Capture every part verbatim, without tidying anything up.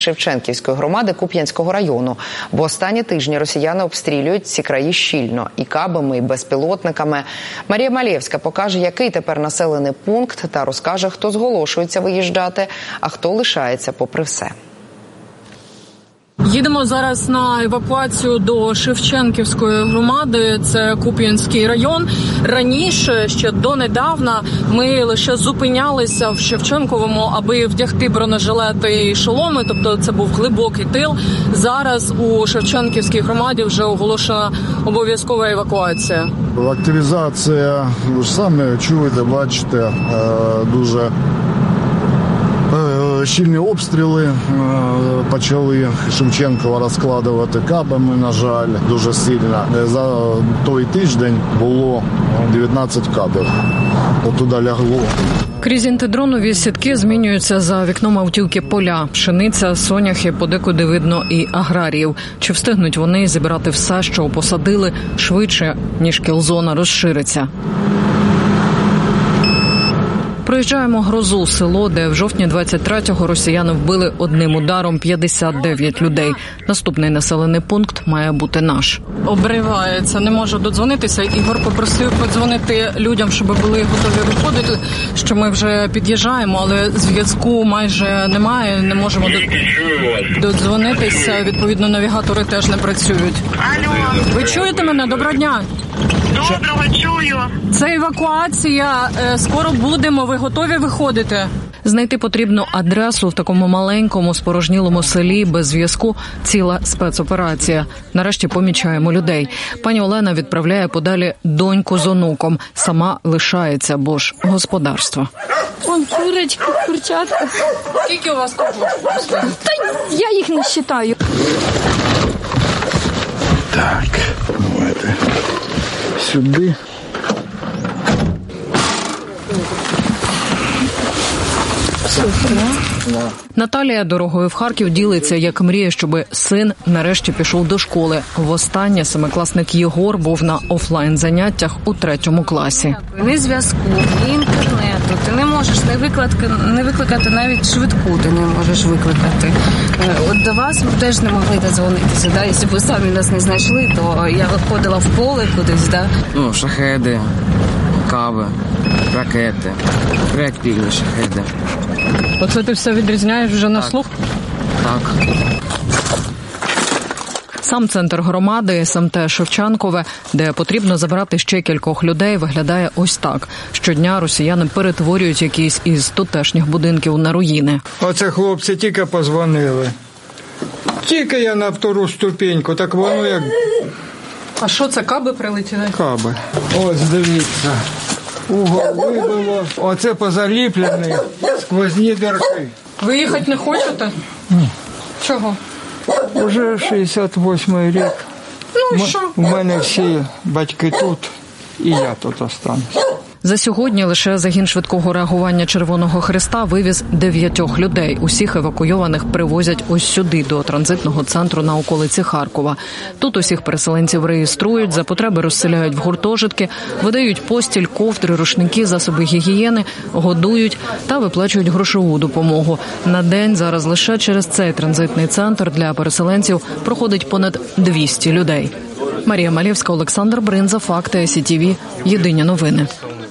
Шевченківської громади Куп'янського району, бо останні тижні росіяни обстрілюють ці краї щільно – і кабами, і безпілотниками. Марія Малєвська покаже, який тепер населений пункт, та розкаже, хто зголошується виїжджати, а хто лишається попри все. Їдемо зараз на евакуацію до Шевченківської громади, це Куп'янський район. Раніше, ще донедавна, ми лише зупинялися в Шевченковому, аби вдягти бронежилети і шоломи, тобто це був глибокий тил. Зараз у Шевченківській громаді вже оголошена обов'язкова евакуація. Активізація, ви ж самі чуєте, бачите, дуже щільні обстріли почали Шевченкова розкладувати кабами, на жаль, дуже сильно. За той тиждень було дев'ятнадцять кабів. Туди лягло. Крізь антидронові сітки змінюються за вікном автівки поля. Пшениця, соняхи, подекуди видно і аграріїв. Чи встигнуть вони зібрати все, що посадили, швидше, ніж кілзона розшириться? Проїжджаємо Грозу, село, де в жовтні двадцять третього росіяни вбили одним ударом п'ятдесят дев'ять людей. Наступний населений пункт має бути наш. Обривається, не можу додзвонитися. Ігор попросив подзвонити людям, щоб були готові виходити, що ми вже під'їжджаємо, але зв'язку майже немає, не можемо додзвонитися. Відповідно, навігатори теж не працюють. Алло. Ви чуєте мене? Доброго дня. Доброго, чую. Це евакуація. Скоро будемо. Ви готові виходити? Знайти потрібну адресу в такому маленькому, спорожнілому селі без зв'язку – ціла спецоперація. Нарешті помічаємо людей. Пані Олена відправляє подалі доньку з онуком. Сама лишається, бо ж господарство. Вон курочки, курчатка. Скільки у вас курочок? Та я їх не вважаю. Так, давайте сюди. Наталія дорогою в Харків ділиться, як мріє, щоб син нарешті пішов до школи. Востаннє семикласник Єгор був на офлайн-заняттях у третьому класі. Ні зв'язку, ні інтернету. Ти не можеш не викликати, не викликати навіть швидку, ти не можеш викликати. От до вас ми теж не могли додзвонитися. Да? Якщо б ви самі нас не знайшли, то я виходила в поле кудись. Да? Ну, шахеди, каби, ракети, реактивні шахеди. Оце ти все відрізняєш вже на слух? Так. Сам центр громади, СМТ Шевченкове, де потрібно забрати ще кількох людей, виглядає ось так. Щодня росіяни перетворюють якісь із тутешніх будинків на руїни. Оце хлопці тільки позвонили. Тільки я на втору ступеньку, так воно як... А що це, каби прилетіли? Каби. Ось, дивіться. Угол вибило. Оце позаліплені сквозні дірки. Ви їхати не хочете? Ні. Чого? Уже шістдесят восьмий рік. Ну і що? У мене всі батьки тут, і я тут останусь. За сьогодні лише загін швидкого реагування Червоного Хреста вивіз дев'ятьох людей. Усіх евакуйованих привозять ось сюди, до транзитного центру на околиці Харкова. Тут усіх переселенців реєструють, за потреби розселяють в гуртожитки, видають постіль, ковдри, рушники, засоби гігієни, годують та виплачують грошову допомогу. На день зараз лише через цей транзитний центр для переселенців проходить понад двісті людей. Марія Малєвська, Олександр Бринза, Факти, Сі Ті Ві, Єдині новини.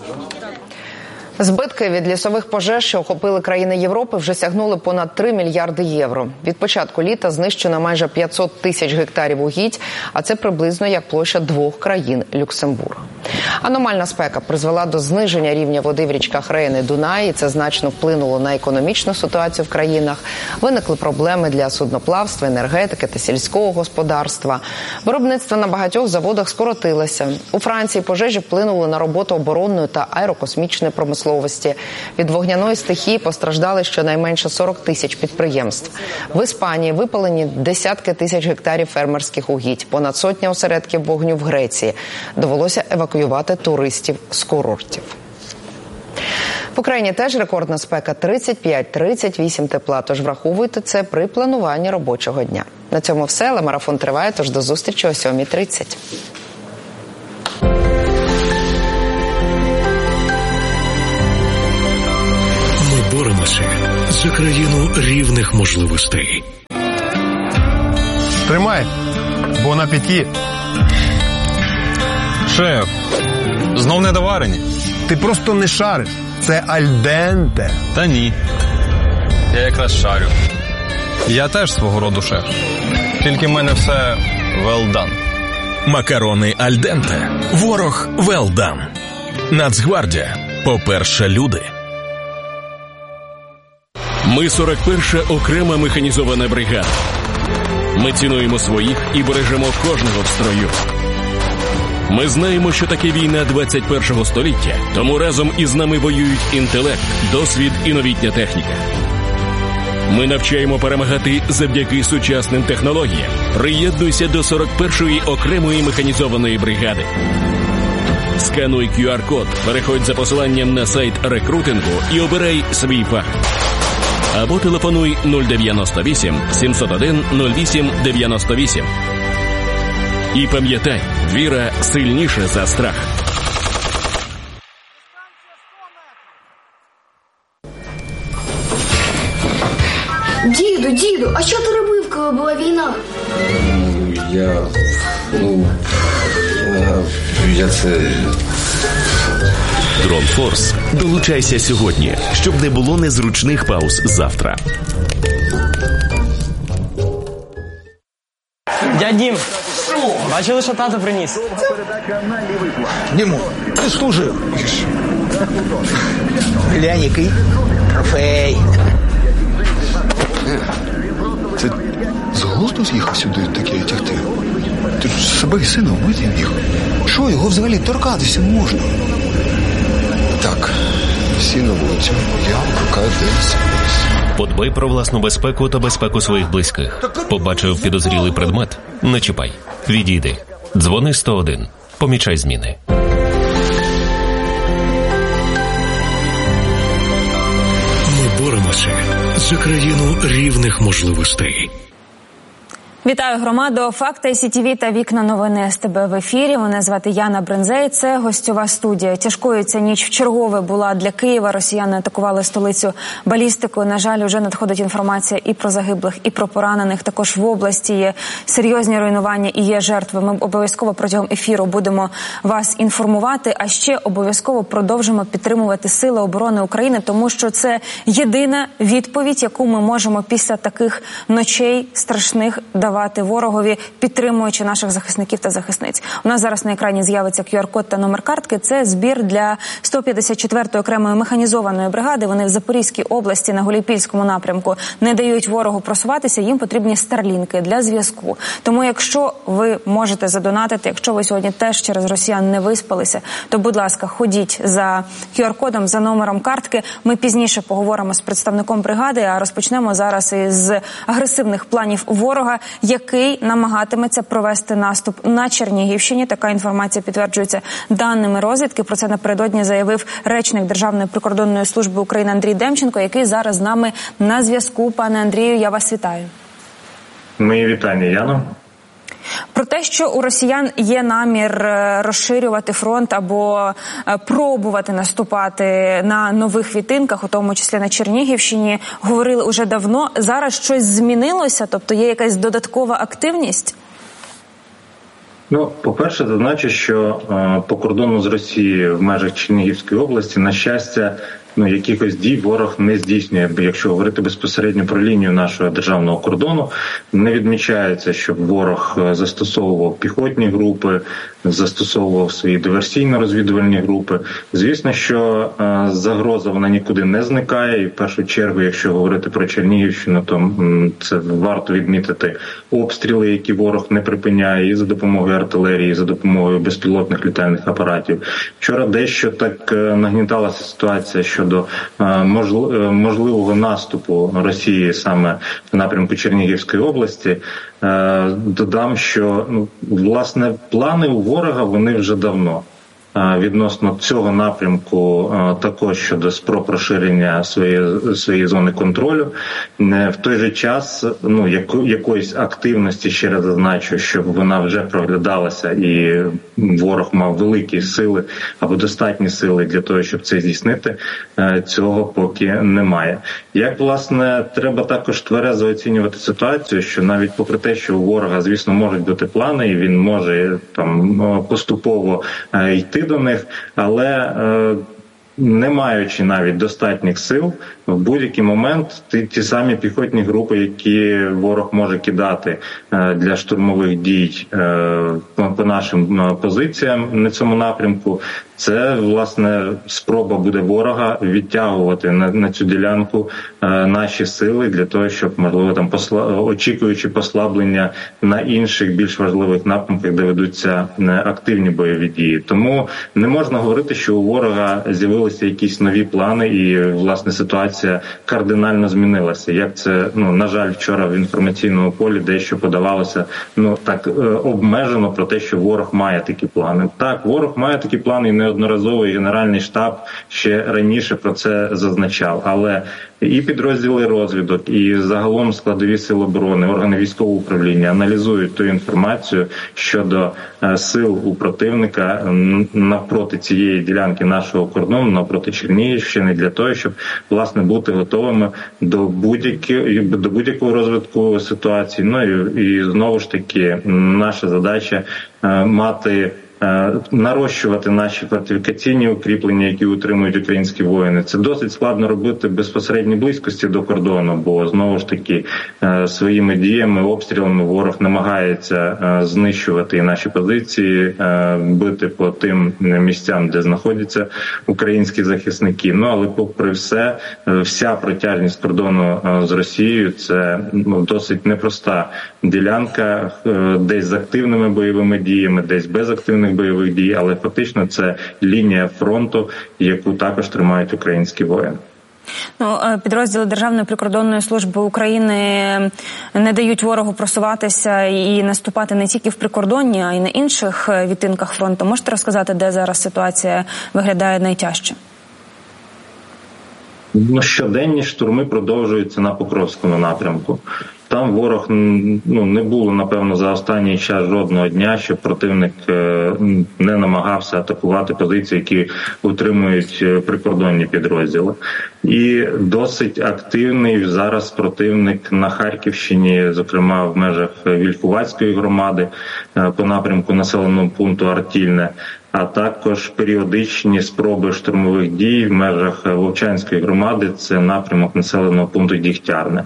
Збитки від лісових пожеж, що охопили країни Європи, вже сягнули понад три мільярди євро. Від початку літа знищено майже п'ятсот тисяч гектарів угідь, а це приблизно як площа двох країн Люксембург. Аномальна спека призвела до зниження рівня води в річках Рейн і Дунай, і це значно вплинуло на економічну ситуацію в країнах. Виникли проблеми для судноплавства, енергетики та сільського господарства. Виробництво на багатьох заводах скоротилося. У Франції пожежі вплинули на роботу оборонної та аерокосмічної промисловості. Від вогняної стихії постраждали щонайменше сорок тисяч підприємств. В Іспанії випалені десятки тисяч гектарів фермерських угідь, понад сотня осередків вогню в Греції. Довелося евакуювати туристів з курортів. В Україні теж рекордна спека – тридцять п'ять - тридцять вісім тепла, тож враховуйте це при плануванні робочого дня. На цьому все, але марафон триває, тож до зустрічі о сьомій тридцять. Ми боремося за країну рівних можливостей. Тримай, бо на п'яті. Шеф, знов недоварені? Ти просто не шариш. Це альденте. Та ні. Я якраз шарю. Я теж свого роду шеф. Тільки в мене все well done. Макарони альденте. Ворог well done. Нацгвардія. По-перше, люди. Ми сорок перша окрема механізована бригада. Ми цінуємо своїх і бережемо кожного в строю. Ми знаємо, що таке війна двадцять першого століття, тому разом із нами воюють інтелект, досвід і новітня техніка. Ми навчаємо перемагати завдяки сучасним технологіям. Приєднуйся до сорок першої окремої механізованої бригади. Скануй ку ар код, переходь за посиланням на сайт рекрутингу і обирай свій фах. Або телефонуй нуль дев'яносто вісім сімсот один нуль вісім дев'яносто вісім. І пам'ятай, віра сильніша за страх. Діду, діду, а що ти робив, коли була війна? Я... ну... я це... Дронфорс. Долучайся сьогодні, щоб не було незручних пауз завтра. Дядь Дім, бачили, що тато приніс? Діму, ти служив. Глянь, який трофей. Це з глузду з'їхав сюди таке тягти? Ти ж себе і сина вмити міг. Що, його взагалі торкатися можна? Так, всі на вулицю. Я вмикаю десь. Подбай про власну безпеку та безпеку своїх близьких. Побачив підозрілий предмет? Не чіпай. Відійди. Дзвони сто один. Помічай зміни. Ми боремося за країну рівних можливостей. Вітаю громаду. Факти ес ті ві та Вікна новини ес те бе в ефірі. Мене звати Яна Бринзей. Це гостьова студія. Тяжкою ця ніч вчергове була для Києва. Росіяни атакували столицю балістикою. На жаль, вже надходить інформація і про загиблих, і про поранених. Також в області є серйозні руйнування і є жертви. Ми обов'язково протягом ефіру будемо вас інформувати, а ще обов'язково продовжимо підтримувати Сили оборони України, тому що це єдина відповідь, яку ми можемо після таких ночей страшних давати ворогові, підтримуючи наших захисників та захисниць. У нас зараз на екрані з'явиться ку ар код та номер картки. Це збір для сто п'ятдесят четвертої окремої механізованої бригади. Вони в Запорізькій області на Гуляйпільському напрямку не дають ворогу просуватися. Їм потрібні старлінки для зв'язку. Тому якщо ви можете задонатити, якщо ви сьогодні теж через росіян не виспалися, то, будь ласка, ходіть за ку ар кодом, за номером картки. Ми пізніше поговоримо з представником бригади, а розпочнемо зараз із агресивних планів ворога, який намагатиметься провести наступ на Чернігівщині. Така інформація підтверджується даними розвідки. Про це напередодні заявив речник Державної прикордонної служби України Андрій Демченко, який зараз з нами на зв'язку. Пане Андрію, я вас вітаю. Мої вітання, Яно. Про те, що у росіян є намір розширювати фронт або пробувати наступати на нових відтинках, у тому числі на Чернігівщині, говорили уже давно. Зараз щось змінилося? Тобто є якась додаткова активність? Ну, по-перше, зазначу, що е, по кордону з Росією в межах Чернігівської області, на щастя, ну, якихось дій ворог не здійснює. Бо якщо говорити безпосередньо про лінію нашого державного кордону, не відмічається, щоб ворог застосовував піхотні групи, застосовував свої диверсійно-розвідувальні групи. Звісно, що е, загроза вона нікуди не зникає. І в першу чергу, якщо говорити про Чернігівщину, то м, це варто відмітити обстріли, які ворог не припиняє і за допомогою артилерії, і за допомогою безпілотних літальних апаратів. Вчора дещо так е, нагніталася ситуація, що щодо можливого наступу Росії саме в напрямку Чернігівської області. Додам, що ну, власне плани у ворога вони вже давно. відносно цього напрямку також щодо спроб розширення своєї, своєї зони контролю. В той же час, ну, яко, якоїсь активності, ще раз зазначу, щоб вона вже проглядалася і ворог мав великі сили або достатні сили для того, щоб це здійснити, цього поки немає. Як, власне, треба також тверезо оцінювати ситуацію, що навіть попри те, що у ворога, звісно, можуть бути плани, і він може там поступово йти до них, але е, не маючи навіть достатніх сил, в будь-який момент ті, ті самі піхотні групи, які ворог може кидати е, для штурмових дій е, по, по нашим позиціям на цьому напрямку, це, власне, спроба буде ворога відтягувати на, на цю ділянку е, наші сили для того, щоб, можливо, там посла... очікуючи послаблення на інших більш важливих напрямках, де ведуться активні бойові дії. Тому не можна говорити, що у ворога з'явилися якісь нові плани і, власне, ситуація кардинально змінилася. Як це, ну, на жаль, вчора в інформаційному полі дещо подавалося, ну, так е, обмежено про те, що ворог має такі плани. Так, ворог має такі плани, і неодноразово і Генеральний штаб ще раніше про це зазначав. Але і підрозділи розвідок, і загалом складові сил оборони, органи військового управління аналізують ту інформацію щодо сил у противника навпроти цієї ділянки нашого кордону, навпроти Чернігівщини, для того, щоб, власне, бути готовими до будь-якого, до будь-якого розвитку ситуації. Ну і, і знову ж таки, наша задача мати нарощувати наші фортифікаційні укріплення, які утримують українські воїни. Це досить складно робити в безпосередній близькості до кордону, бо, знову ж таки, своїми діями, обстрілами ворог намагається знищувати і наші позиції, бити по тим місцям, де знаходяться українські захисники. Ну, але попри все, вся протяжність кордону з Росією – це, ну, досить непроста ділянка, десь з активними бойовими діями, десь без активних бойових дій, але фактично це лінія фронту, яку також тримають українські воїни. Ну, підрозділи Державної прикордонної служби України не дають ворогу просуватися і наступати не тільки в прикордонні, а й на інших відтинках фронту. Можете розказати, де зараз ситуація виглядає найтяжче? Ну, щоденні штурми продовжуються на Покровському напрямку. Там ворог, ну, не було, напевно, за останній час жодного дня, щоб противник не намагався атакувати позиції, які утримують прикордонні підрозділи. І досить активний зараз противник на Харківщині, зокрема в межах Вільхуватської громади, по напрямку населеного пункту Артільне, а також періодичні спроби штурмових дій в межах Вовчанської громади, це напрямок населеного пункту Дігтярне.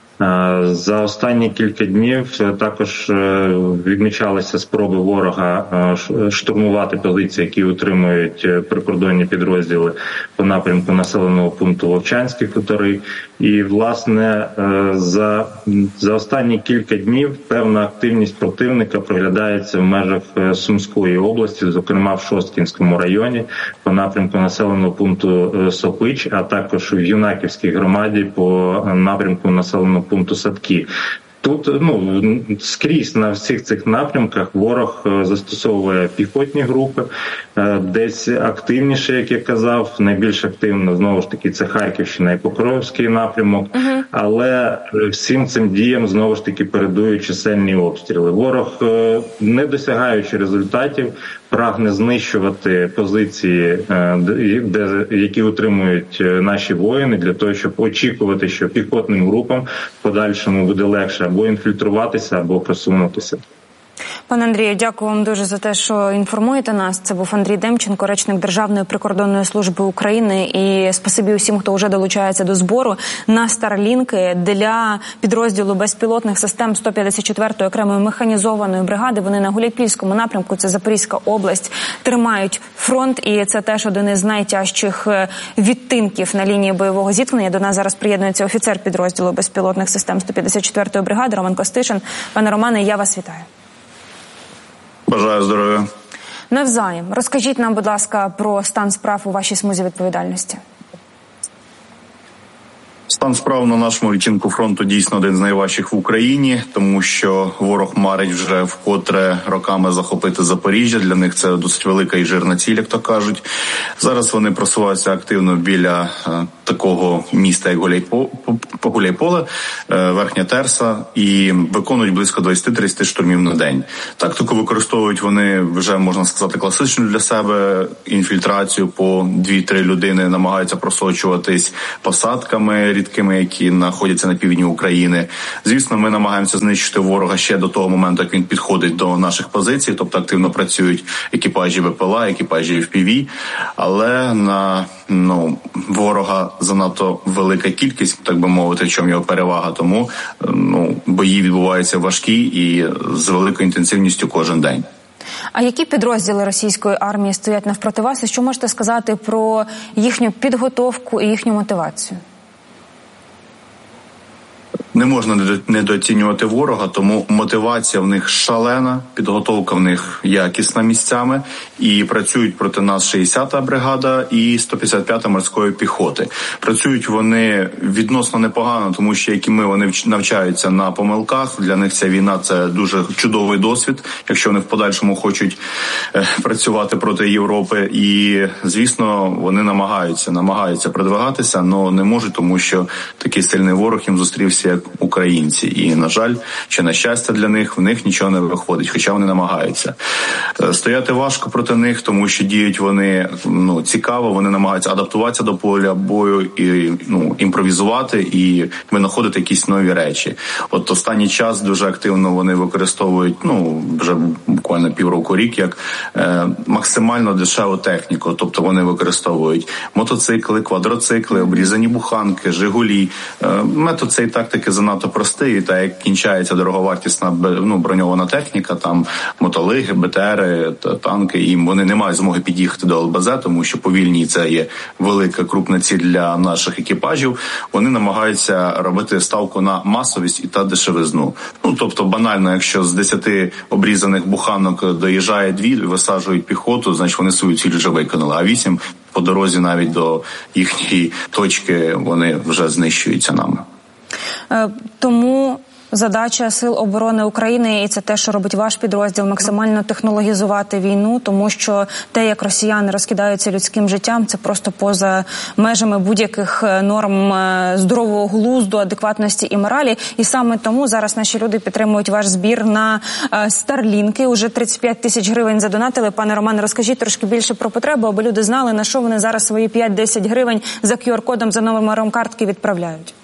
За останні кілька днів також відмічалися спроби ворога штурмувати позиції, які утримують прикордонні підрозділи по напрямку населеного пункту Вовчанські хутори. І, власне, за, за останні кілька днів певна активність противника проглядається в межах Сумської області, зокрема в Шосткінському районі, по напрямку населеного пункту Сопич, а також в Юнаківській громаді по напрямку населеного пункту Садки. Тут, ну, скрізь на всіх цих напрямках ворог застосовує піхотні групи, десь активніше, як я казав, найбільш активно, знову ж таки, це Харківщина і Покровський напрямок, uh-huh. але всім цим діям, знову ж таки, передують чисельні обстріли. Ворог, не досягаючи результатів, прагне знищувати позиції, де, які утримують наші воїни, для того, щоб очікувати, що піхотним групам в подальшому буде легше або інфільтруватися, або просунутися. Пане Андрію, дякую вам дуже за те, що інформуєте нас. Це був Андрій Демченко, речник Державної прикордонної служби України. І спасибі усім, хто вже долучається до збору на Старлінки для підрозділу безпілотних систем сто п'ятдесят четвертої окремої механізованої бригади. Вони на Гуляйпільському напрямку, це Запорізька область, тримають фронт. І це теж один із найтяжчих відтинків на лінії бойового зіткнення. До нас зараз приєднується офіцер підрозділу безпілотних систем сто п'ятдесят четвертої бригади Роман Костишин. Пане Романе, я вас вітаю. Бажаю здоров'я. Навзаєм. Розкажіть нам, будь ласка, про стан справ у вашій смузі відповідальності. Стан справ на нашому відтинку фронту дійсно один з найважчих в Україні, тому що ворог марить вже вкотре роками захопити Запоріжжя. Для них це досить велика і жирна ціль, як то кажуть. Зараз вони просуваються активно біля е, такого міста, як Гуляйполе, е, Верхня Терса, і виконують близько двадцять-тридцять штурмів на день. Тактику використовують вони вже, можна сказати, класичну для себе інфільтрацію по дві-три людини, намагаються просочуватись посадками рідкими, які знаходяться на півдні України. Звісно, ми намагаємося знищити ворога ще до того моменту, як він підходить до наших позицій, тобто активно працюють екіпажі ВПЛА, екіпажі еф пі ві, але на ну, ворога занадто велика кількість, так би мовити, в чому його перевага, тому ну, бої відбуваються важкі і з великою інтенсивністю кожен день. А які підрозділи російської армії стоять навпроти вас, і що можете сказати про їхню підготовку і їхню мотивацію? Не можна недооцінювати ворога, тому мотивація в них шалена, підготовка в них якісна місцями, і працюють проти нас шістдесята бригада і сто п'ятдесят п'ята морської піхоти. Працюють вони відносно непогано, тому що, як і ми, вони навчаються на помилках. Для них ця війна – це дуже чудовий досвід, якщо вони в подальшому хочуть е, працювати проти Європи. І, звісно, вони намагаються, намагаються продвигатися, але не можуть, тому що такий сильний ворог їм зустрівся, як українці. І, на жаль, чи на щастя для них, в них нічого не виходить, хоча вони намагаються. Стояти важко проти них, тому що діють вони ну, цікаво, вони намагаються адаптуватися до поля бою, і ну, імпровізувати і винаходити якісь нові речі. От останній час дуже активно вони використовують, ну, вже буквально півроку, рік, як е, максимально дешеву техніку. Тобто вони використовують мотоцикли, квадроцикли, обрізані буханки, «Жигулі». Е, метод цієї тактики занадто простий, та як кінчається дороговартісна ну, броньована техніка, там мотолиги, бе те ери, танки, і вони не мають змоги під'їхати до ел бе зет, тому що повільні це є велика крупна ціль для наших екіпажів. Вони намагаються робити ставку на масовість і та дешевизну. Ну, тобто банально, якщо з десяти обрізаних буханок доїжджає дві, висаджують піхоту, значить вони свою ціль вже виконали, а вісім по дорозі навіть до їхньої точки вони вже знищуються нами. Тому задача Сил оборони України, і це те, що робить ваш підрозділ, максимально технологізувати війну, тому що те, як росіяни розкидаються людським життям, це просто поза межами будь-яких норм здорового глузду, адекватності і моралі. І саме тому зараз наші люди підтримують ваш збір на старлінки. Уже тридцять п'ять тисяч гривень задонатили. Пане Романе, розкажіть трошки більше про потребу, аби люди знали, на що вони зараз свої п'ять-десять гривень за кю ар-кодом, за номером картки відправляють.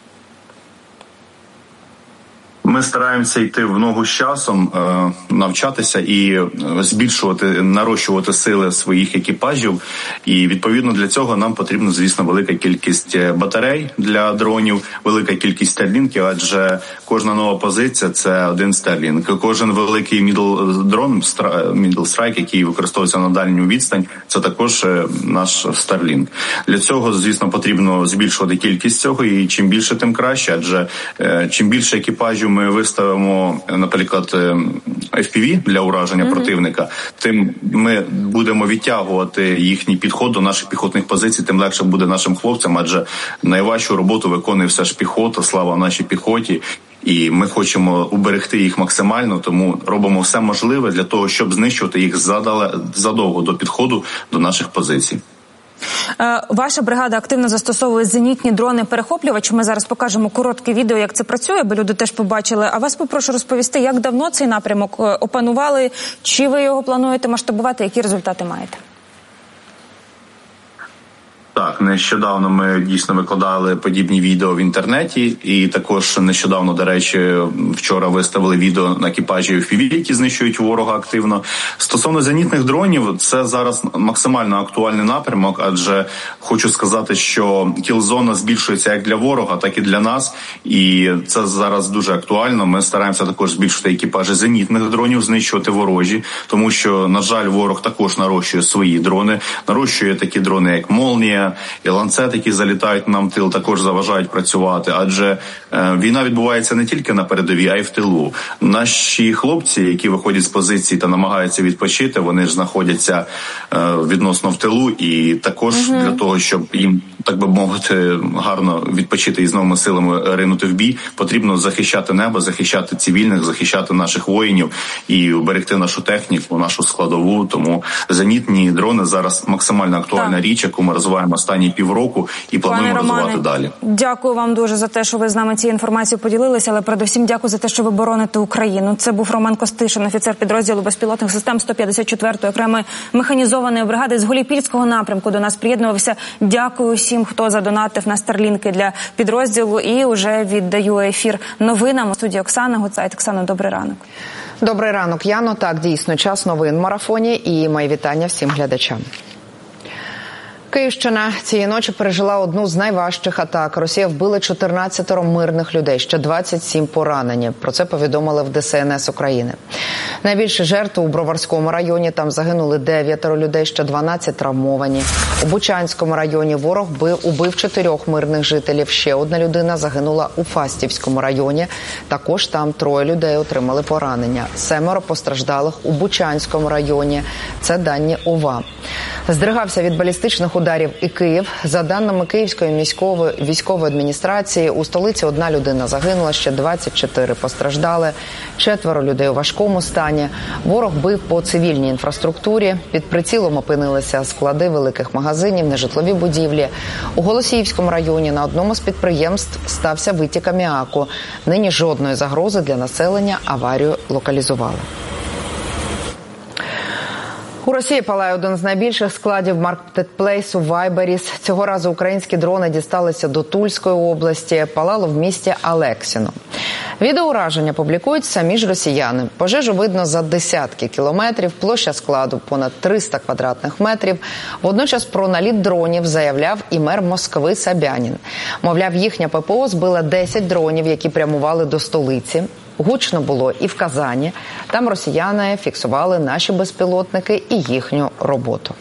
Ми стараємося йти в ногу з часом, навчатися і збільшувати, нарощувати сили своїх екіпажів. І відповідно для цього нам потрібна, звісно, велика кількість батарей для дронів, велика кількість старлінків, адже кожна нова позиція – це один старлінк. Кожен великий мідл дрон, мідл страйк, який використовується на дальню відстань, це також наш старлінк. Для цього, звісно, потрібно збільшувати кількість цього, і чим більше, тим краще, адже чим більше екіпажів ми виставимо, наприклад, еф пі ві для ураження mm-hmm. противника, тим ми будемо відтягувати їхній підход до наших піхотних позицій, тим легше буде нашим хлопцям, адже найважчу роботу виконує все ж піхота, слава нашій піхоті. І ми хочемо уберегти їх максимально, тому робимо все можливе для того, щоб знищувати їх задовго до підходу до наших позицій. Ваша бригада активно застосовує зенітні дрони-перехоплювачі. Ми зараз покажемо коротке відео, як це працює, аби люди теж побачили. А вас попрошу розповісти, як давно цей напрямок опанували, чи ви його плануєте масштабувати, які результати маєте? Так, нещодавно ми дійсно викладали подібні відео в інтернеті, і також нещодавно, до речі, вчора виставили відео на екіпажі еф пі ві, які знищують ворога активно. Стосовно зенітних дронів, це зараз максимально актуальний напрямок, адже хочу сказати, що кіл-зона збільшується як для ворога, так і для нас, і це зараз дуже актуально. Ми стараємося також збільшити екіпажі зенітних дронів, знищувати ворожі, тому що, на жаль, ворог також нарощує свої дрони, нарощує такі дрони, як «Молнія», озброєння, і ланцети, які залітають нам в тил, також заважають працювати. Адже е, війна відбувається не тільки на передовій, а й в тилу. Наші хлопці, які виходять з позиції та намагаються відпочити, вони ж знаходяться е, відносно в тилу, і також угу. для того, щоб їм, так би мовити, гарно відпочити і з новими силами ринути в бій, потрібно захищати небо, захищати цивільних, захищати наших воїнів і берегти нашу техніку, нашу складову. Тому зенітні дрони зараз максимально актуальна так. річ, яку ми розвиваємо останні півроку і плануємо Пане розвивати Романе, далі. Дякую вам дуже за те, що ви з нами цією інформацією поділилися, але передусім дякую за те, що ви бороните Україну. Це був Роман Костишин, офіцер підрозділу безпілотних систем сто п'ятдесят четвертої окремої механізованої бригади з Гуляйпільського напрямку. До нас приєднувався. Дякую всім, хто задонатив на старлінки для підрозділу, і вже віддаю ефір новинам. У студії Оксана Гуцайт. Оксано, добрий ранок. Добрий ранок, Яно. Так, дійсно, час новин в марафоні, і мої вітання всім глядачам. Київщина цієї ночі пережила одну з найважчих атак. Росія вбила чотирнадцять мирних людей, ще двадцять сім поранені. Про це повідомили в Де Ес Ен Ес України. Найбільше жертв у Броварському районі. Там загинули дев'ятеро людей, ще дванадцять травмовані. У Бучанському районі ворог убив чотирьох мирних жителів. Ще одна людина загинула у Фастівському районі. Також там троє людей отримали поранення. Семеро постраждалих у Бучанському районі. Це дані ОВА. Здригався від балістичних ударів і Київ. За даними Київської міської військової адміністрації, у столиці одна людина загинула, ще двадцять чотири постраждали, четверо людей у важкому стані. Ворог бив по цивільній інфраструктурі. Під прицілом опинилися склади великих магазинів, нежитлові будівлі. У Голосіївському районі на одному з підприємств стався витік аміаку. Нині жодної загрози для населення, аварію локалізували. У Росії палає один з найбільших складів маркетплейсу Вайберіс. Цього разу українські дрони дісталися до Тульської області. Палало в місті Алексіно. Відеоураження публікують самі ж росіяни. Пожежу видно за десятки кілометрів, площа складу понад триста квадратних метрів. Водночас про наліт дронів заявляв і мер Москви Собянін. Мовляв, їхня ППО збила десять дронів, які прямували до столиці. Гучно було і в Казані. Там росіяни фіксували наші безпілотники і їхню роботу.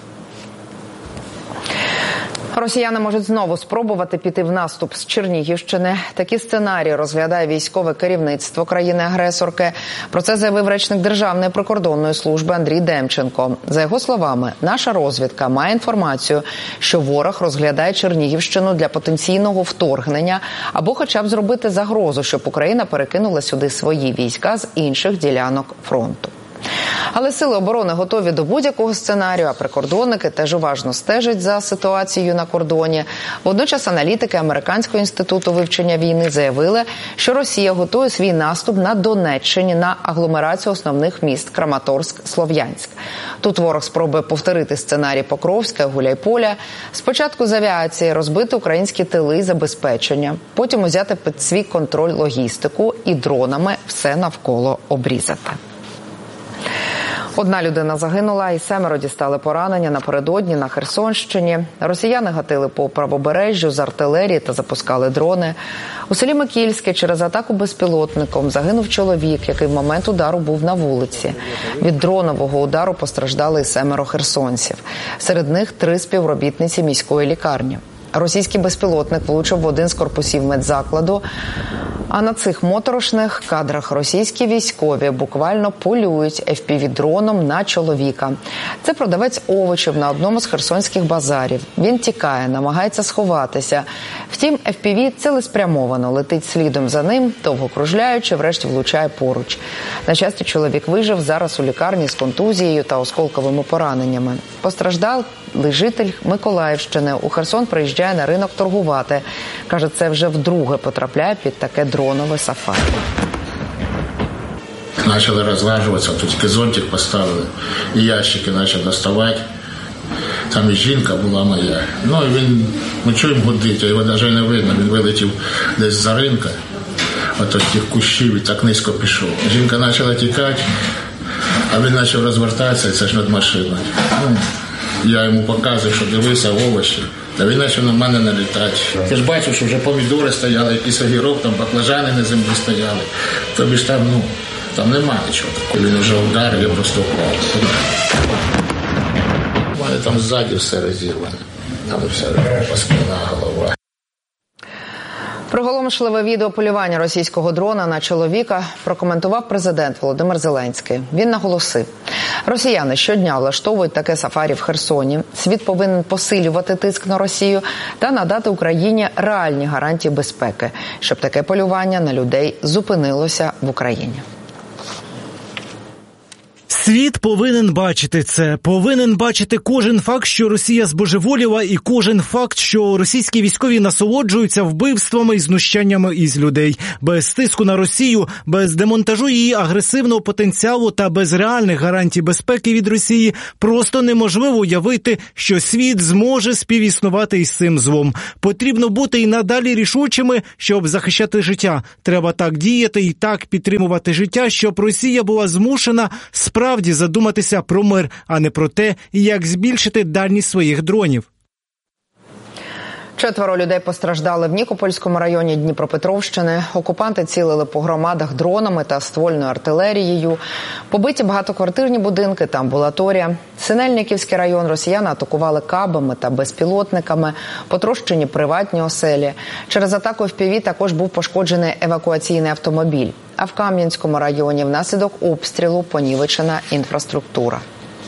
Росіяни можуть знову спробувати піти в наступ з Чернігівщини. Такі сценарії розглядає військове керівництво країни-агресорки. Про це заявив речник Державної прикордонної служби Андрій Демченко. За його словами, наша розвідка має інформацію, що ворог розглядає Чернігівщину для потенційного вторгнення або хоча б зробити загрозу, щоб Україна перекинула сюди свої війська з інших ділянок фронту. Але сили оборони готові до будь-якого сценарію, а прикордонники теж уважно стежать за ситуацією на кордоні. Водночас аналітики Американського інституту вивчення війни заявили, що Росія готує свій наступ на Донеччині на агломерацію основних міст Краматорськ, Слов'янськ. Тут ворог спробує повторити сценарій Покровська, Гуляйполя. Спочатку з авіації розбити українські тили і забезпечення, потім узяти під свій контроль логістику і дронами все навколо обрізати. Одна людина загинула і семеро дістали поранення напередодні на Херсонщині. Росіяни гатили по правобережжю з артилерії та запускали дрони. У селі Микільське через атаку безпілотником загинув чоловік, який в момент удару був на вулиці. Від дронового удару постраждали і семеро херсонців. Серед них три співробітниці міської лікарні. Російський безпілотник влучив в один з корпусів медзакладу. А на цих моторошних кадрах російські військові буквально полюють еф пі ві-дроном на чоловіка. Це продавець овочів на одному з херсонських базарів. Він тікає, намагається сховатися. Втім, еф пі ві цілеспрямовано летить слідом за ним, довго кружляючи, врешті влучає поруч. На щастя, чоловік вижив, зараз у лікарні з контузією та осколковими пораненнями. Постраждалий житель Миколаївщини у Херсон приїжджає на ринок торгувати. Каже, це вже вдруге потрапляє під таке дронове сафарі. Почали розлажуватися, тут тільки зонтик поставили, і ящики почали доставати. Там і жінка була моя. Ну, і він, ми чуємо, гудить, а його навіть не видно. Він вилетів десь за ринка, от тих кущів, і так низько пішов. Жінка почала тікати, а він почав розвертатися, і це ж над машиною. Ну, я йому показую, що дивися, овочі. Та він почав на мене налітати. Я ж бачив, що вже помідори стояли, якийсь огірок, там баклажани на землі стояли. Тобі ж там, ну, там немає нічого. Коли він вже ударив, я просто впав. У мене там ззаді все розірване. Там вся розпина голова. Приголомшливе відео полювання російського дрона на чоловіка прокоментував президент Володимир Зеленський. Він наголосив, росіяни щодня влаштовують таке сафарі в Херсоні. Світ повинен посилювати тиск на Росію та надати Україні реальні гарантії безпеки, щоб таке полювання на людей зупинилося в Україні. Світ повинен бачити це. Повинен бачити кожен факт, що Росія збожеволіла, і кожен факт, що російські військові насолоджуються вбивствами і знущаннями із людей. Без тиску на Росію, без демонтажу її агресивного потенціалу та без реальних гарантій безпеки від Росії просто неможливо уявити, що світ зможе співіснувати із цим злом. Потрібно бути і надалі рішучими, щоб захищати життя. Треба так діяти і так підтримувати життя, щоб Росія була змушена справді задуматися про мир, а не про те, як збільшити дальність своїх дронів. Четверо людей постраждали в Нікопольському районі Дніпропетровщини. Окупанти цілили по громадах дронами та ствольною артилерією. Побиті багатоквартирні будинки та амбулаторія. Синельниківський район росіяни атакували кабами та безпілотниками. Потрощені приватні оселі. Через атаку еф пі ві також був пошкоджений евакуаційний автомобіль. А в Кам'янському районі внаслідок обстрілу понівечена інфраструктура.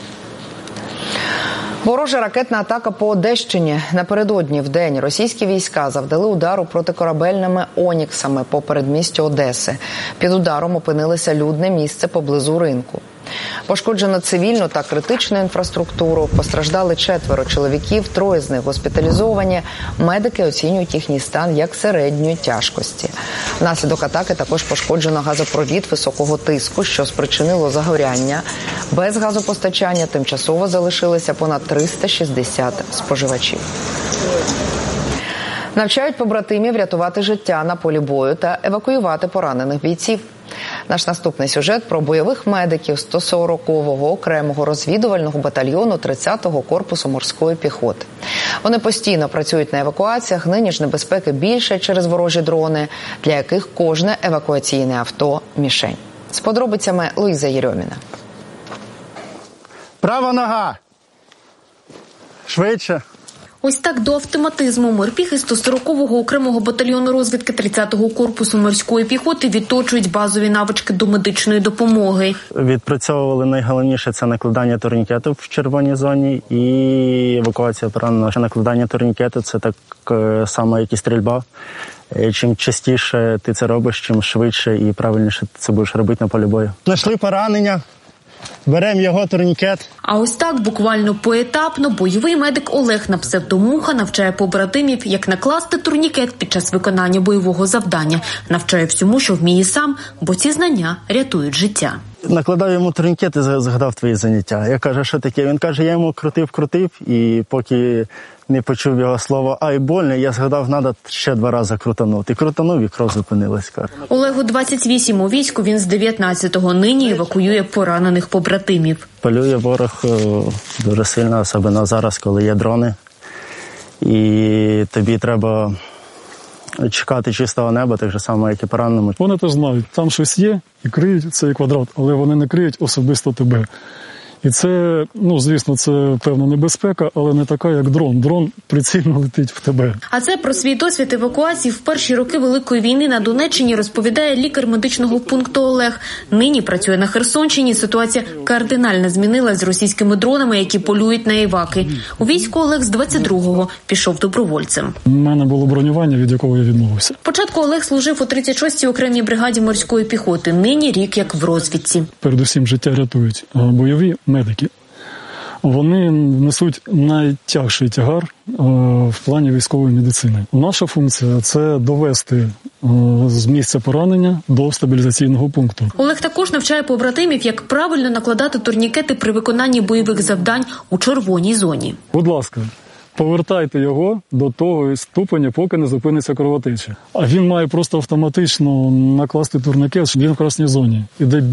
Ворожа ракетна атака по Одещині. Напередодні в день російські війська завдали удару протикорабельними «Оніксами» по передмістю Одеси. Під ударом опинилося людне місце поблизу ринку. Пошкоджено цивільну та критичну інфраструктуру. Постраждали четверо чоловіків, троє з них госпіталізовані. Медики оцінюють їхній стан як середньої тяжкості. Внаслідок атаки також пошкоджено газопровід високого тиску, що спричинило загоряння. Без газопостачання тимчасово залишилися понад триста шістдесят споживачів. Навчають побратимів рятувати життя на полі бою та евакуювати поранених бійців. Наш наступний сюжет про бойових медиків сто сорокового окремого розвідувального батальйону тридцятого корпусу морської піхоти. Вони постійно працюють на евакуаціях, нині ж небезпеки більше через ворожі дрони, для яких кожне евакуаційне авто – мішень. З подробицями Луїза Єрьоміна. Права нога! Швидше! Ось так до автоматизму морпіхи сто сорокового окремого батальйону розвідки тридцятого корпусу морської піхоти відточують базові навички до медичної допомоги. Відпрацьовували найголовніше – це накладання турнікетів в червоній зоні і евакуація пораненого. Накладання турнікету – це так само, як і стрільба. Чим частіше ти це робиш, чим швидше і правильніше ти це будеш робити на полі бою. Знайшли поранення. Беремо його турнікет. А ось так, буквально поетапно, бойовий медик Олег на псевдомуха навчає побратимів, як накласти турнікет під час виконання бойового завдання. Навчає всьому, що вміє сам, бо ці знання рятують життя. Накладав йому турнікет і згадав твої заняття. Я кажу, що таке? Він каже, я йому крутив-крутив, і поки не почув його слова «ай, больно», я згадав, треба ще два рази крутанути. І крутанув, і кров зупинилась. Олегу двадцять вісім у війську, він з дев'ятнадцятого, нині евакуює поранених побратимів. Полює ворог дуже сильно, особливо зараз, коли є дрони. І тобі треба чекати чистого неба, так же само, як і пораненому. Вони теж знають, там щось є і криють цей квадрат, але вони не криють особисто тебе. І це, ну, звісно, це певна небезпека, але не така, як дрон. Дрон прицільно летить в тебе. А це про свій досвід евакуації в перші роки Великої війни на Донеччині розповідає лікар медичного пункту Олег. Нині працює на Херсонщині. Ситуація кардинально змінилась з російськими дронами, які полюють на еваки. У війську Олег з двадцять другого пішов добровольцем. У мене було бронювання, від якого я відмовився. Спочатку Олег служив у тридцять шостій окремій бригаді морської піхоти. Нині рік як в розвідці. Передусім життя рятують бойові медики. Вони несуть найтяжчий тягар е, в плані військової медицини. Наша функція – це довести е, з місця поранення до стабілізаційного пункту. Олег також навчає побратимів, як правильно накладати турнікети при виконанні бойових завдань у червоній зоні. Будь ласка, повертайте його до того ступеня, поки не зупиниться кровотеча. А він має просто автоматично накласти турнікет, він в красній зоні. Іде бій.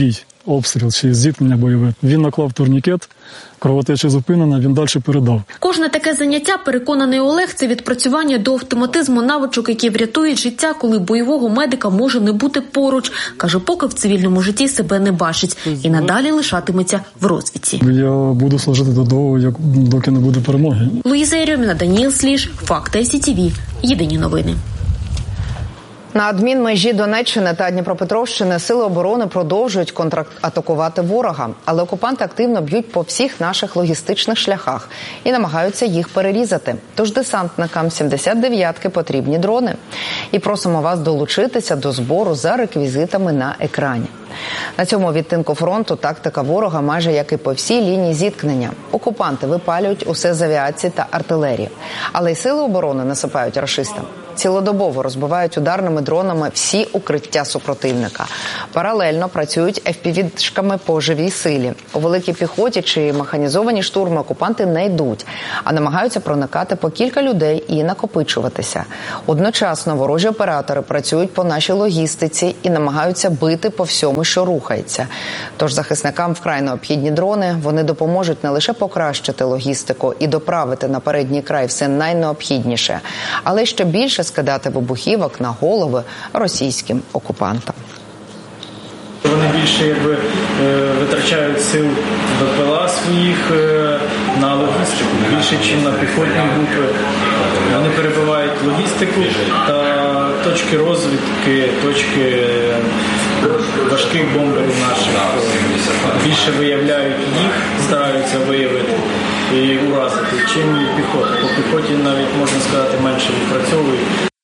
обстріл чи зіткнення бойове. Він наклав турнікет, кровотеча зупинена, він далі передав. Кожне таке заняття, переконаний Олег, це відпрацювання до автоматизму навичок, які врятують життя, коли бойового медика може не бути поруч. Каже, поки в цивільному житті себе не бачить і надалі лишатиметься в розвідці. Я буду служити до того, як доки не буде перемоги. Луїза Єрьоміна, Даніл Сліж, Факти Сі Ті Ві. Єдині новини. На адмінмежі Донеччини та Дніпропетровщини сили оборони продовжують контратакувати ворога, але окупанти активно б'ють по всіх наших логістичних шляхах і намагаються їх перерізати. Тож десантникам сімдесят дев'ятки потрібні дрони. І просимо вас долучитися до збору за реквізитами на екрані. На цьому відтинку фронту тактика ворога майже як і по всій лінії зіткнення. Окупанти випалюють усе з авіації та артилерії. Але й сили оборони насипають рашистам. Цілодобово розбивають ударними дронами всі укриття супротивника. Паралельно працюють еф пі ві-шками по живій силі. У великій піхоті чи механізовані штурми окупанти не йдуть, а намагаються проникати по кілька людей і накопичуватися. Одночасно ворожі оператори працюють по нашій логістиці і намагаються бити по всьому, що рухається. Тож захисникам вкрай необхідні дрони. Вони допоможуть не лише покращити логістику і доправити на передній край все найнеобхідніше, але ще більше скидати вибухівок на голови російським окупантам. Вони більше якби витрачають сил БПЛА своїх на логістику, більше, ніж на піхотні групи. Вони перебивають логістику та точки розвідки, точки важких бомберів наших. Більше виявляють їх, стараються виявити і уразити, чим піхота. По піхоті навіть, можна сказати, менше відпрацьовують.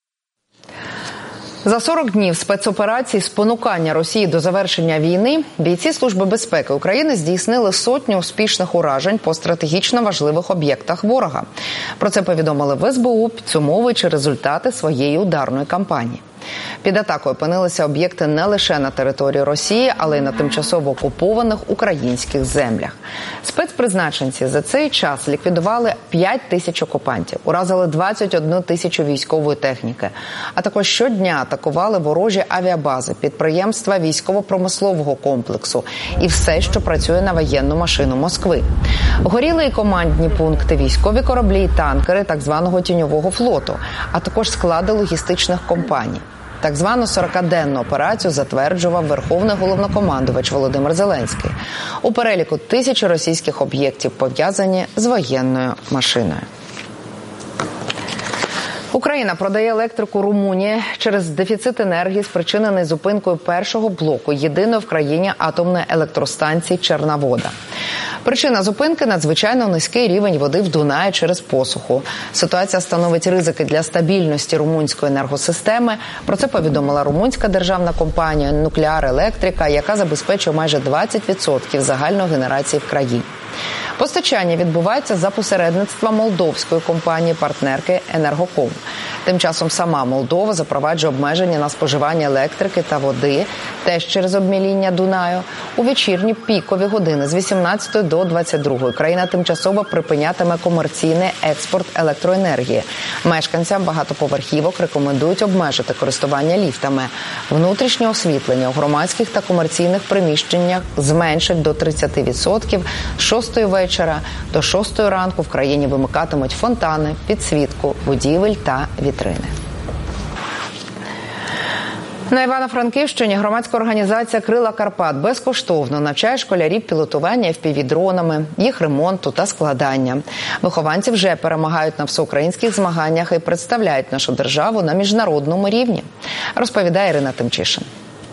За сорок днів спецоперацій спонукання Росії до завершення війни бійці Служби безпеки України здійснили сотню успішних уражень по стратегічно важливих об'єктах ворога. Про це повідомили в ес бе у, підсумовуючи результати своєї ударної кампанії. Під атакою опинилися об'єкти не лише на території Росії, але й на тимчасово окупованих українських землях. Спецпризначенці за цей час ліквідували п'ять тисяч окупантів, уразили двадцять одну тисячу військової техніки, а також щодня атакували ворожі авіабази, підприємства військово-промислового комплексу і все, що працює на воєнну машину Москви. Горіли і командні пункти, військові кораблі і танкери так званого тіньового флоту, а також склади логістичних компаній. Так звану сорокаденну операцію затверджував Верховний головнокомандувач Володимир Зеленський. У переліку тисячі російських об'єктів пов'язані з воєнною машиною. Україна продає електрику Румунії через дефіцит енергії, спричинений зупинкою першого блоку єдиної в країні атомної електростанції «Черна-Вода». Причина зупинки – надзвичайно низький рівень води в Дунаї через посуху. Ситуація становить ризики для стабільності румунської енергосистеми. Про це повідомила румунська державна компанія «Нуклеар Електрика», яка забезпечує майже двадцять відсотків загальної генерації в країні. Постачання відбувається за посередництва молдовської компанії-партнерки «Енергоком». Тим часом сама Молдова запроваджує обмеження на споживання електрики та води, теж через обміління Дунаю. У вечірні пікові години з вісімнадцятої до двадцять другої країна тимчасово припинятиме комерційний експорт електроенергії. Мешканцям багатоповерхівок рекомендують обмежити користування ліфтами. Внутрішнє освітлення у громадських та комерційних приміщеннях зменшать до тридцять відсотків. З шостої вечора до шостої ранку в країні вимикатимуть фонтани, підсвітку, будівель та вітрини. На Івано-Франківщині громадська організація «Крила Карпат» безкоштовно навчає школярів пілотування еф пі ві-дронами, їх ремонту та складання. Вихованці вже перемагають на всеукраїнських змаганнях і представляють нашу державу на міжнародному рівні, розповідає Ірина Тимчишин.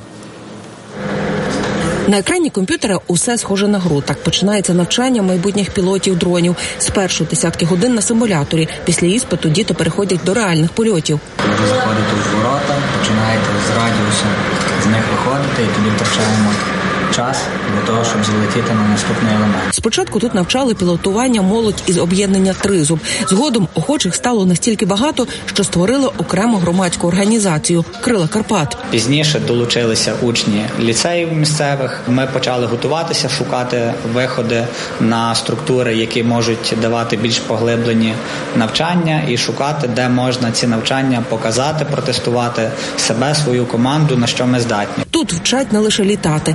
На екрані комп'ютера усе схоже на гру. Так починається навчання майбутніх пілотів дронів. Спершу десятки годин на симуляторі. Після іспиту діти переходять до реальних польотів. Ви заходите у ворота, починаєте з радіусу з них виходити, і тоді втрачаємо час для того, щоб залетіти на наступний елемент. Спочатку тут навчали пілотування молодь із об'єднання «Тризуб». Згодом охочих стало настільки багато, що створили окрему громадську організацію «Крила Карпат». Пізніше долучилися учні ліцеїв місцевих. Ми почали готуватися, шукати виходи на структури, які можуть давати більш поглиблені навчання, і шукати, де можна ці навчання показати, протестувати себе, свою команду, на що ми здатні. Тут вчать не лише літати. Діти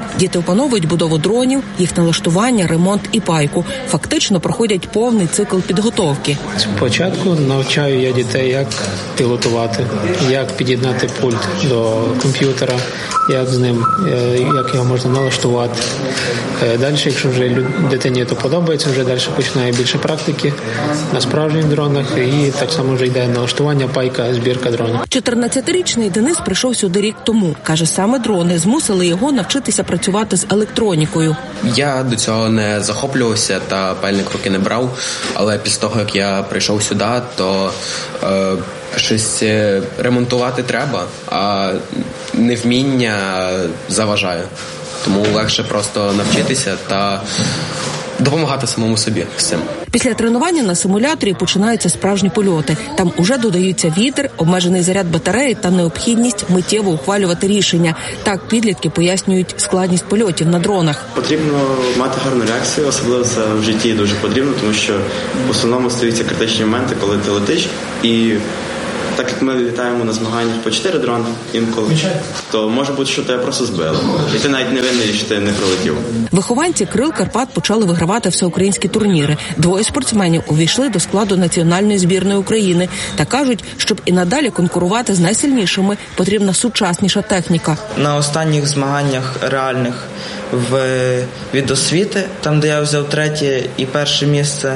опановують будову дронів, їх налаштування, ремонт і пайку. Фактично проходять повний цикл підготовки. Спочатку навчаю я дітей, як пілотувати, як під'єднати пульт до комп'ютера, як з ним, як його можна налаштувати. Далі, якщо вже дитині то подобається, вже далі починає більше практики на справжніх дронах і так само вже йде налаштування, пайка, збірка дронів. чотирнадцятирічний Денис прийшов сюди рік тому. Каже, саме дрони змусили його навчитися працювати з електронікою. Я до цього не захоплювався та пальник руки не брав, але після того, як я прийшов сюди, то е, щось ремонтувати треба, а невміння заважає. Тому легше просто навчитися та допомагати самому собі з цим. Після тренування на симуляторі починаються справжні польоти. Там уже додаються вітер, обмежений заряд батареї та необхідність миттєво ухвалювати рішення. Так підлітки пояснюють складність польотів на дронах. Потрібно мати гарну реакцію, особливо це в житті дуже потрібно, тому що в основному стаються критичні моменти, коли ти летиш і так як ми літаємо на змаганнях по чотири дрони інколи, то може бути, що тебе просто збили. І ти навіть не винний, що ти не пролетів. Вихованці Крил Карпат почали вигравати всеукраїнські турніри. Двоє спортсменів увійшли до складу національної збірної України та кажуть, щоб і надалі конкурувати з найсильнішими, потрібна сучасніша техніка. На останніх змаганнях реальних в від освіти, там де я взяв третє і перше місце,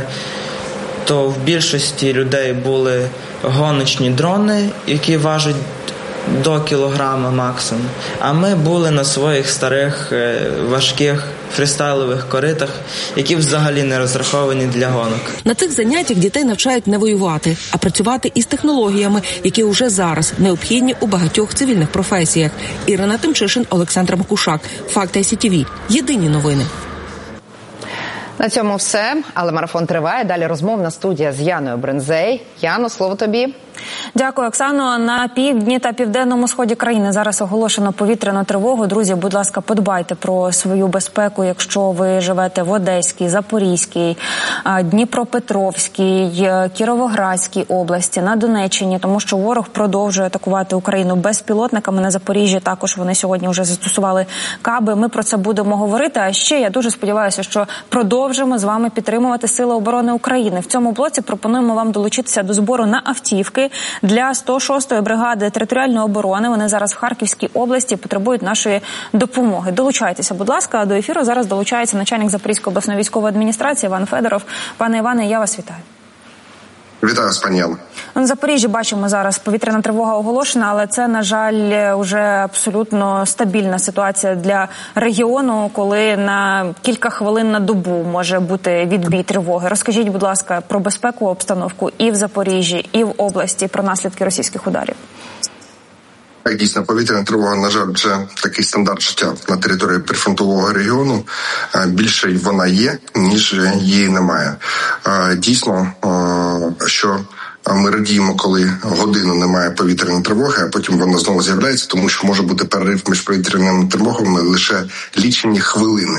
то в більшості людей були гоночні дрони, які важать до кілограма максимум. А ми були на своїх старих, важких фрістайлових коритах, які взагалі не розраховані для гонок. На цих заняттях дітей навчають не воювати, а працювати із технологіями, які вже зараз необхідні у багатьох цивільних професіях. Ірина Тимчишин, Олександр Макушак. Факти Сі Ті Ві. Єдині новини. На цьому все, але марафон триває. Далі розмовна студія з Яною Бринзей. Яно, слово тобі. Дякую, Оксано. На півдні та південному сході країни зараз оголошено повітряну тривогу. Друзі, будь ласка, подбайте про свою безпеку, якщо ви живете в Одеській, Запорізькій, Дніпропетровській, Кіровоградській області, на Донеччині, тому що ворог продовжує атакувати Україну безпілотниками. На Запоріжжі також вони сьогодні вже застосували каби. Ми про це будемо говорити. А ще я дуже сподіваюся, що продовжимо з вами підтримувати Сили оборони України. В цьому блоці пропонуємо вам долучитися до збору на автівки для сто шостої бригади територіальної оборони. Вони зараз в Харківській області потребують нашої допомоги. Долучайтеся, будь ласка. До ефіру зараз долучається начальник Запорізької обласної військової адміністрації Іван Федоров. Пане Іване, я вас вітаю. Вітаю, пані Яна. На Запоріжжі бачимо зараз повітряна тривога оголошена, але це, на жаль, вже абсолютно стабільна ситуація для регіону, коли на кілька хвилин на добу може бути відбій тривоги. Розкажіть, будь ласка, про безпекову обстановку і в Запоріжжі, і в області, про наслідки російських ударів. Так, дійсно, повітряна тривога, на жаль, це такий стандарт життя на території прифронтового регіону. Більше вона є, ніж її немає. Дійсно, що ми радіємо, коли годину немає повітряної тривоги, а потім вона знову з'являється, тому що може бути перерив між повітряними тривогами лише лічені хвилини.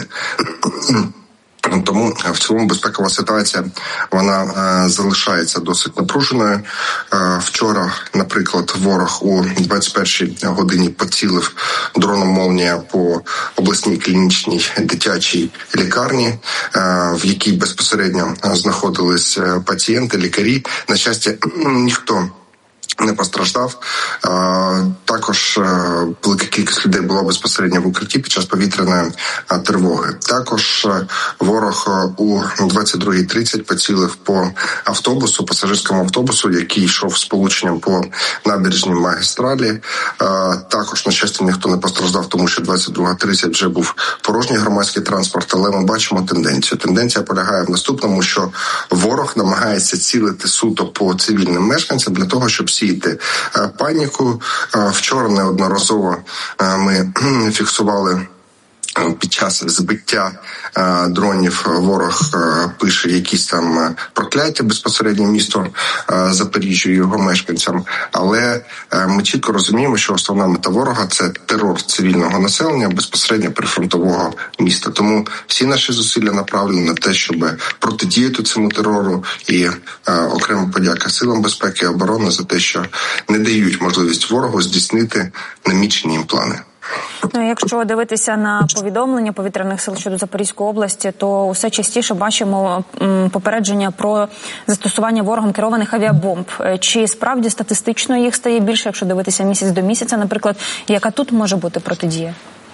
Тому в цілому безпекова ситуація вона е, залишається досить напруженою. Е, вчора, наприклад, ворог у двадцять першій годині поцілив дроном «Молнія» по обласній клінічній дитячій лікарні, е, в якій безпосередньо знаходились пацієнти, лікарі. На щастя, ніхто не постраждав. Також велика кількість людей була безпосередньо в укритті під час повітряної тривоги. Також ворог у двадцять другій тридцять поцілив по автобусу, пасажирському автобусу, який йшов сполученням по набережній магістралі. Також, на щастя, ніхто не постраждав, тому що двадцять друга тридцять вже був порожній громадський транспорт, але ми бачимо тенденцію. Тенденція полягає в наступному, що ворог намагається цілити суто по цивільним мешканцям для того, щоб сіяти паніку. Вчора неодноразово ми фіксували під час збиття е, дронів ворог е, пише якісь там прокляття безпосередньо місту е, Запоріжжя і його мешканцям. Але е, ми чітко розуміємо, що основна мета ворога – це терор цивільного населення безпосередньо прифронтового міста. Тому всі наші зусилля направлені на те, щоб протидіяти цьому терору. І е, окрема подяка силам безпеки і оборони за те, що не дають можливість ворогу здійснити намічені їм плани. Ну, якщо дивитися на повідомлення повітряних сил щодо Запорізької області, то усе частіше бачимо попередження про застосування ворогом керованих авіабомб. Чи справді статистично їх стає більше, якщо дивитися місяць до місяця, наприклад, яка тут може бути протидія?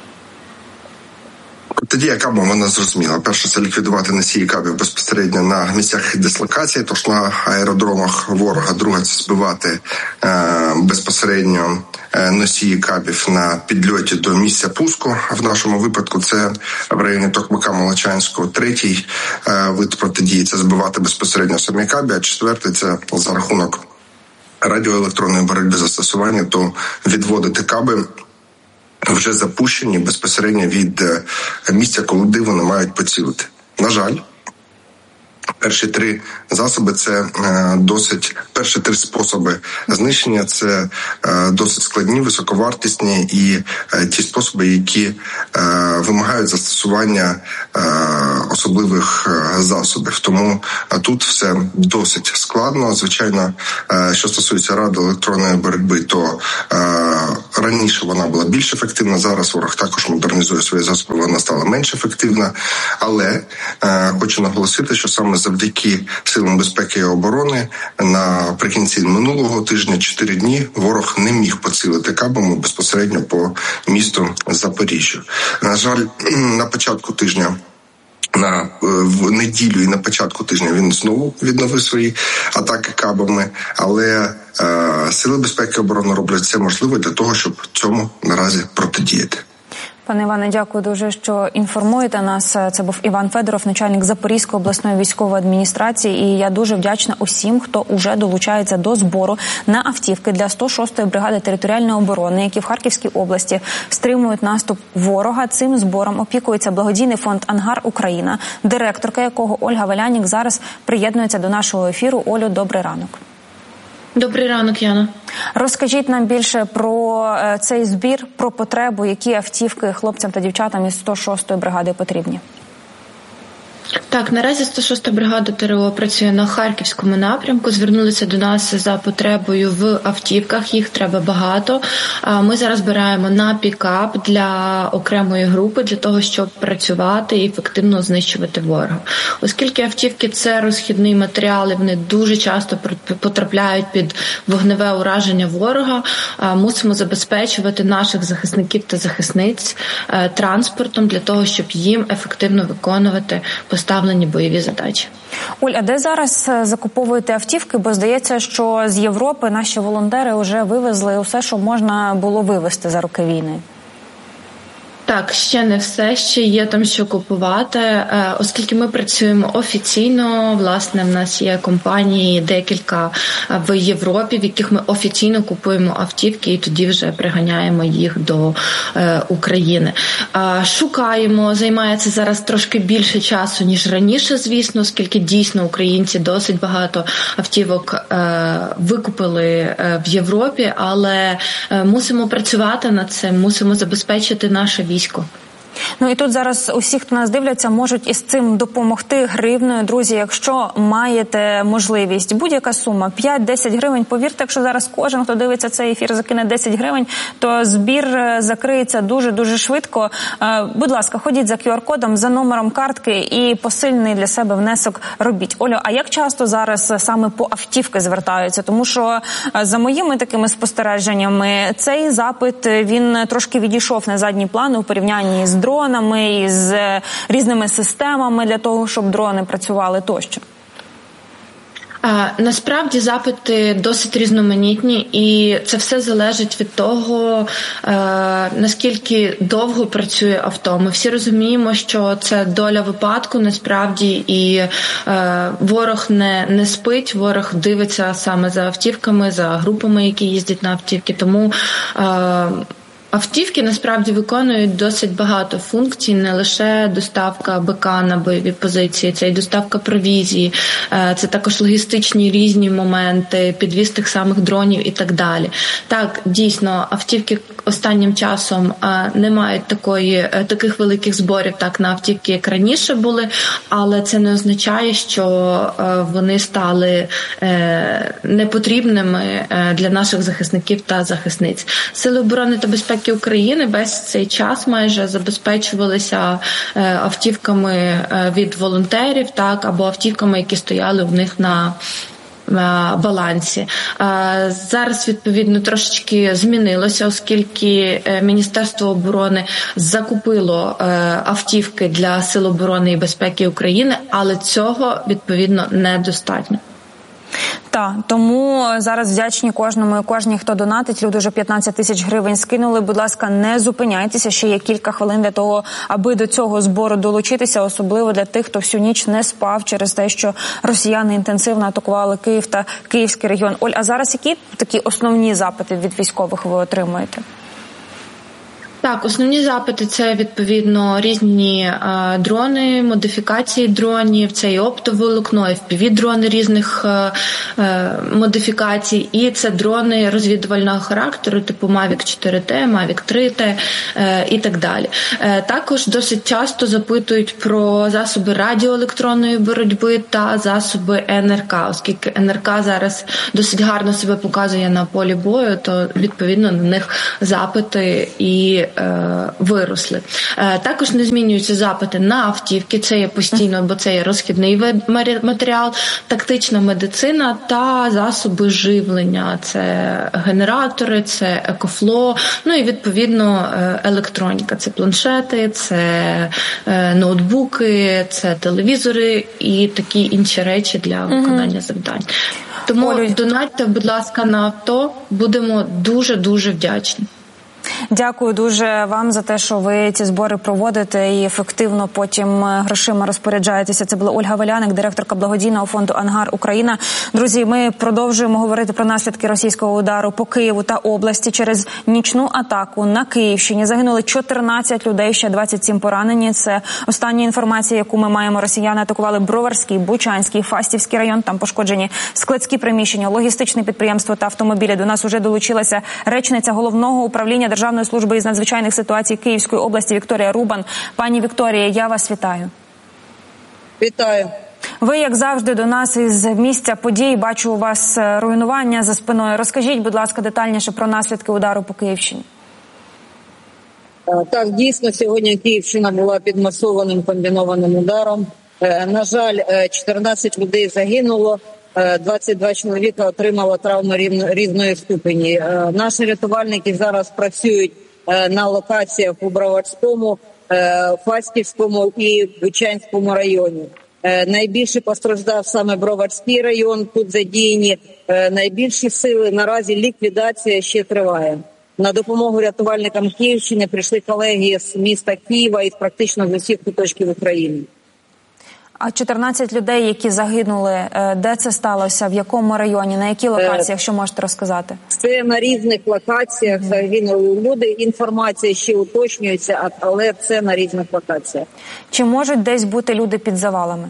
Протидія кабам, вона зрозуміла. Перше, це ліквідувати носії кабів безпосередньо на місцях дислокації, тож на аеродромах ворога. Друге, це збивати е, безпосередньо е, носії кабів на підльоті до місця пуску. В нашому випадку це в районі Токмака-Молочанського. Третій е, вид протидії – це збивати безпосередньо самі кабі, а четвертий – це за рахунок радіоелектронної боротьби застосування, то відводити каби вже запущені безпосередньо від місця, куди вони мають поцілити. На жаль, перші три засоби – це досить, перші три способи знищення – це досить складні, високовартісні і ті способи, які вимагають застосування особливих засобів. Тому тут все досить складно. Звичайно, що стосується радіоелектронної боротьби, то раніше вона була більш ефективна, зараз ворог також модернізує свої засоби, вона стала менш ефективна. Але хочу наголосити, що саме завдяки силам безпеки і оборони наприкінці минулого тижня, чотири дні, ворог не міг поцілити кабами безпосередньо по місту Запоріжжя. На жаль, на початку тижня На в неділю і на початку тижня він знову відновив свої атаки кабами, але е, сили безпеки і оборони роблять все можливе для того, щоб цьому наразі протидіяти. Пане Іване, дякую дуже, що інформуєте нас. Це був Іван Федоров, начальник Запорізької обласної військової адміністрації. І я дуже вдячна усім, хто уже долучається до збору на автівки для сто шостої бригади територіальної оборони, які в Харківській області стримують наступ ворога. Цим збором опікується благодійний фонд «Ангар Україна», директорка якого Ольга Валянік зараз приєднується до нашого ефіру. Олю, добрий ранок. Добрий ранок, Яна. Розкажіть нам більше про цей збір, про потребу, які автівки хлопцям та дівчатам із сто шостої бригади потрібні. Так, наразі сто шоста бригада ТРО працює на Харківському напрямку. Звернулися до нас за потребою в автівках, їх треба багато. Ми зараз збираємо на пікап для окремої групи, для того, щоб працювати і ефективно знищувати ворога. Оскільки автівки – це розхідний матеріал, і вони дуже часто потрапляють під вогневе ураження ворога, мусимо забезпечувати наших захисників та захисниць транспортом для того, щоб їм ефективно виконувати поставлені бойові задачі. Оль, а де зараз закуповуєте автівки? Бо здається, що з Європи наші волонтери вже вивезли усе, що можна було вивезти за роки війни. Так, ще не все, ще є там що купувати, оскільки ми працюємо офіційно, власне, в нас є компанії декілька в Європі, в яких ми офіційно купуємо автівки і тоді вже приганяємо їх до України. Шукаємо, займає це зараз трошки більше часу, ніж раніше, звісно, оскільки дійсно українці досить багато автівок викупили в Європі, але мусимо працювати над цим, мусимо забезпечити наше військо. Ну і тут зараз усі, хто нас дивляться, можуть із цим допомогти гривною. Друзі, якщо маєте можливість, будь-яка сума, п'ять-десять гривень, повірте, якщо зараз кожен, хто дивиться цей ефір, закине десять гривень, то збір закриється дуже-дуже швидко. Будь ласка, ходіть за ку ар-кодом, за номером картки і посильний для себе внесок робіть. Олю, а як часто зараз саме по автівки звертаються? Тому що за моїми такими спостереженнями цей запит, він трошки відійшов на задній план у порівнянні з дронами, із різними системами для того, щоб дрони працювали тощо. Насправді запити досить різноманітні, і це все залежить від того, наскільки довго працює авто. Ми всі розуміємо, що це доля випадку насправді, і ворог не, не спить, ворог дивиться саме за автівками, за групами, які їздять на автівки. Тому автівки насправді виконують досить багато функцій, не лише доставка БК на бойові позиції, це і доставка провізії, це також логістичні різні моменти, підвіз тих самих дронів і так далі. Так, дійсно, автівки останнім часом не мають такої, таких великих зборів так на автівки, як раніше були, але це не означає, що вони стали непотрібними для наших захисників та захисниць. Сили оборони та безпеки України весь цей час майже забезпечувалися автівками від волонтерів, так, або автівками, які стояли у них на балансі. Зараз, відповідно, трошечки змінилося, оскільки Міністерство оборони закупило автівки для Сил оборони і безпеки України, але цього, відповідно, недостатньо. Так, тому зараз вдячні кожному і кожній, хто донатить. Люди вже п'ятнадцять тисяч гривень скинули. Будь ласка, не зупиняйтеся. Ще є кілька хвилин для того, аби до цього збору долучитися, особливо для тих, хто всю ніч не спав через те, що росіяни інтенсивно атакували Київ та Київський регіон. Оль, а зараз які такі основні запити від військових ви отримуєте? Так, основні запити – це, відповідно, різні е, дрони, модифікації дронів, це і оптоволокно, і еф пі ві-дрони різних е, е, модифікацій, і це дрони розвідувального характеру, типу Мавік чотири Т, Мавік три Т е, і так далі. Е, також досить часто запитують про засоби радіоелектронної боротьби та засоби ен ер ка, оскільки ен ер ка зараз досить гарно себе показує на полі бою, то, відповідно, на них запити і виросли. Також не змінюються запити на автівки, це є постійно, бо це є розхідний матеріал, тактична медицина та засоби живлення. Це генератори, це екофло, ну і відповідно електроніка. Це планшети, це ноутбуки, це телевізори і такі інші речі для виконання завдань. Тому Олю, донатьте, будь ласка, на авто, будемо дуже-дуже вдячні. Дякую дуже вам за те, що ви ці збори проводите і ефективно потім грошима розпоряджаєтеся. Це була Ольга Валяник, директорка благодійного фонду «Ангар Україна». Друзі, ми продовжуємо говорити про наслідки російського удару по Києву та області. Через нічну атаку на Київщині загинули чотирнадцять людей, ще двадцять сім поранені. Це остання інформація, яку ми маємо. Росіяни атакували Броварський, Бучанський, Фастівський район. Там пошкоджені складські приміщення, логістичне підприємство та автомобілі. До нас уже долучилася речниця Головного управління Державної служби із надзвичайних ситуацій Київської області Вікторія Рубан. Пані Вікторія, я вас вітаю. Вітаю. Ви, як завжди, до нас із місця подій. Бачу у вас руйнування за спиною. Розкажіть, будь ласка, детальніше про наслідки удару по Київщині. Так, дійсно, сьогодні Київщина була під масованим комбінованим ударом. На жаль, чотирнадцять людей загинуло. двадцять два чоловіка отримало травми різної ступені. Наші рятувальники зараз працюють на локаціях у Броварському, Фастівському і Бучанському районі. Найбільше постраждав саме Броварський район, тут задіяні найбільші сили. Наразі ліквідація ще триває. На допомогу рятувальникам Київщини прийшли колеги з міста Києва і практично з усіх куточків України. А чотирнадцять людей, які загинули, де це сталося, в якому районі, на якій локації, якщо можете розказати? Це на різних локаціях загинули люди. Інформація ще уточнюється, але це на різних локаціях. Чи можуть десь бути люди під завалами?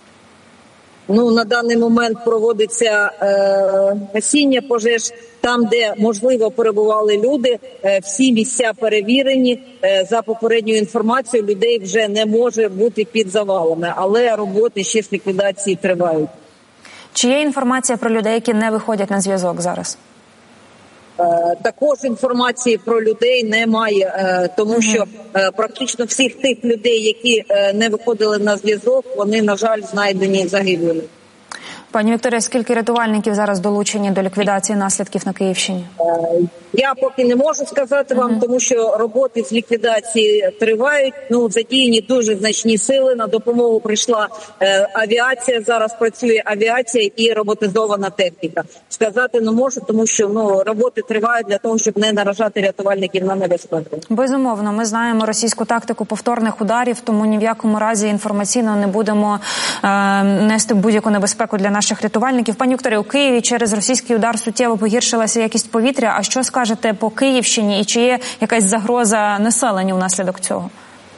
Ну, на даний момент проводиться е, гасіння пожеж. Там, де, можливо, перебували люди, е, всі місця перевірені. Е, за попередньою інформацією, людей вже не може бути під завалами, але роботи ще з ліквідації тривають. Чи є інформація про людей, які не виходять на зв'язок зараз? Також інформації про людей немає, тому що практично всіх тих людей, які не виходили на зв'язок, вони, на жаль, знайдені загиблими. Пані Вікторія, скільки рятувальників зараз долучені до ліквідації наслідків на Київщині? Я поки не можу сказати вам, uh-huh. тому що роботи з ліквідації тривають. Ну, задіяні дуже значні сили. На допомогу прийшла е, авіація. Зараз працює авіація і роботизована техніка. Сказати не можу, тому що ну роботи тривають для того, щоб не наражати рятувальників на небезпеку. Безумовно, ми знаємо російську тактику повторних ударів, тому ні в якому разі інформаційно не будемо е, нести будь-яку небезпеку для наших рятувальників. Пані Вікторія, у Києві через російський удар суттєво погіршилася якість повітря. А що скажете по Київщині і чи є якась загроза населенню внаслідок цього?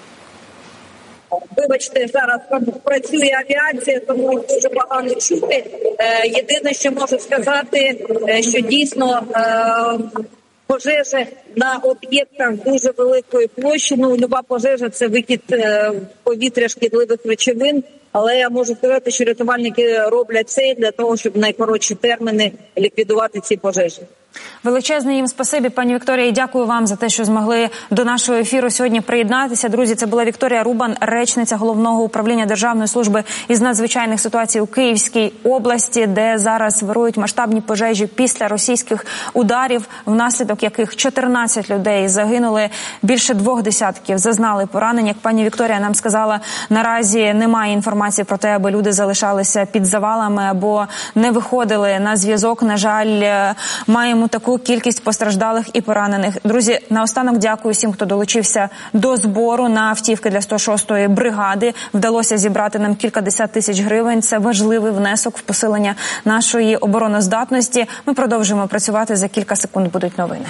Вибачте, зараз працює авіація, тому дуже погано чути. Єдине, що можу сказати, що дійсно пожежі на об'єктах дуже великої площі. Ну, люба пожежа – це викид в повітря шкідливих речовин. Але я можу сказати, що рятувальники роблять це для того, щоб в найкоротші терміни ліквідувати ці пожежі. Величезне їм спасибі, пані Вікторія, і дякую вам за те, що змогли до нашого ефіру сьогодні приєднатися. Друзі, це була Вікторія Рубан, речниця Головного управління Державної служби із надзвичайних ситуацій у Київській області, де зараз вирують масштабні пожежі після російських ударів, внаслідок яких чотирнадцять людей загинули, більше двох десятків зазнали поранень. Як пані Вікторія нам сказала, наразі немає інформації про те, аби люди залишалися під завалами або не виходили на зв'язок. На жаль, маємо таку кількість постраждалих і поранених. Друзі, наостанок дякую всім, хто долучився до збору на автівки для сто шостої бригади. Вдалося зібрати нам кількадесят тисяч гривень. Це важливий внесок в посилення нашої обороноздатності. Ми продовжуємо працювати. За кілька секунд будуть новини.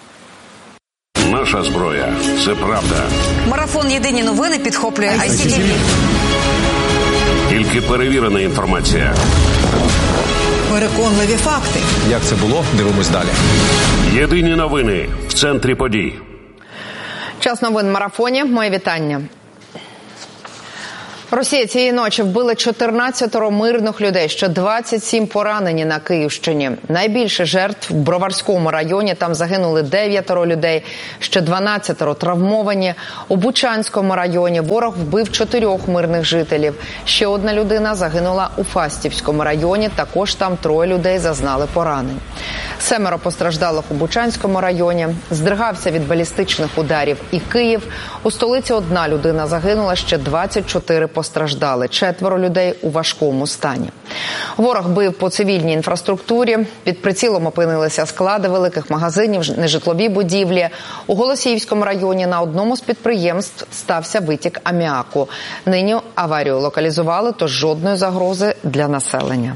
Наша зброя – це правда. Марафон «Єдині новини» підхоплює ай сі ті ві. Тільки перевірена інформація. Переконливі факти. Як це було? Дивимось далі. Єдині новини в центрі подій. Час новин в марафоні. Моє вітання. Росія цієї ночі вбила чотирнадцять мирних людей, ще двадцять сім поранені на Київщині. Найбільше жертв в Броварському районі, там загинули дев'ятеро людей, ще дванадцять травмовані. У Бучанському районі ворог вбив чотирьох мирних жителів. Ще одна людина загинула у Фастівському районі, також там троє людей зазнали поранень. Семеро постраждалих у Бучанському районі. Здригався від балістичних ударів і Київ. У столиці одна людина загинула, ще двадцять чотири постраждали. Четверо людей у важкому стані. Ворог бив по цивільній інфраструктурі. Під прицілом опинилися склади великих магазинів, нежитлові будівлі. У Голосіївському районі на одному з підприємств стався витік аміаку. Нині аварію локалізували, тож жодної загрози для населення.